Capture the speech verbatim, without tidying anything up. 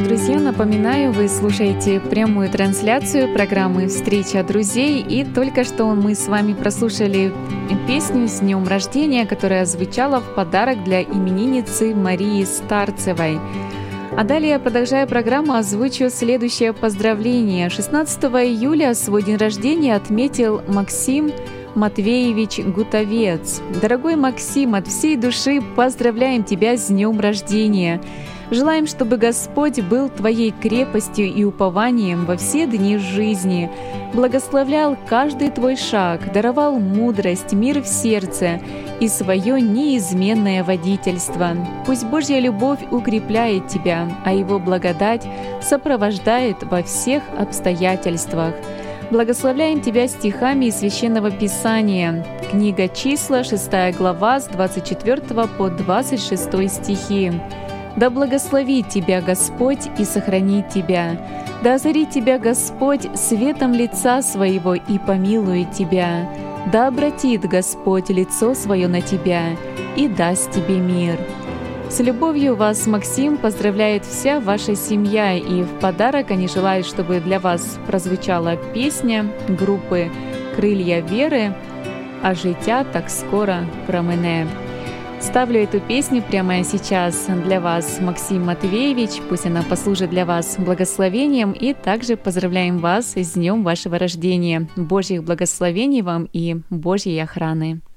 друзья, напоминаю, вы слушаете прямую трансляцию программы «Встреча друзей», и только что мы с вами прослушали песню «С днем рождения», которая звучала в подарок для именинницы Марии Старцевой. А далее, продолжая программу, озвучу следующее поздравление. шестнадцатого июля свой день рождения отметил Максим Матвеевич Гутовец. Дорогой Максим, от всей души поздравляем тебя с днем рождения. Желаем, чтобы Господь был твоей крепостью и упованием во все дни жизни, благословлял каждый твой шаг, даровал мудрость, мир в сердце и свое неизменное водительство. Пусть Божья любовь укрепляет тебя, а Его благодать сопровождает во всех обстоятельствах. Благословляем тебя стихами из Священного Писания. Книга Числа, шестая глава, с двадцать четвёртого по двадцать шестой стихи. «Да благословит тебя Господь и сохранит тебя. Да озарит тебя Господь светом лица своего и помилует тебя. Да обратит Господь лицо свое на тебя и даст тебе мир». С любовью вас, Максим, поздравляет вся ваша семья, и в подарок они желают, чтобы для вас прозвучала песня группы «Крылья веры» «А життя так скоро промине». Ставлю эту песню прямо сейчас для вас, Максим Матвеевич. Пусть она послужит для вас благословением. И также поздравляем вас с днем вашего рождения. Божьих благословений вам и Божьей охраны.